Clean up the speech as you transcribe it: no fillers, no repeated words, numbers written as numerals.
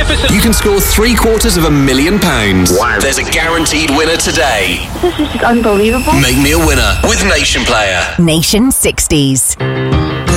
magnificent. You can score £750,000. Wow. There's a guaranteed winner today. This is just unbelievable. Make me a winner with Nation Player. Nation 60s.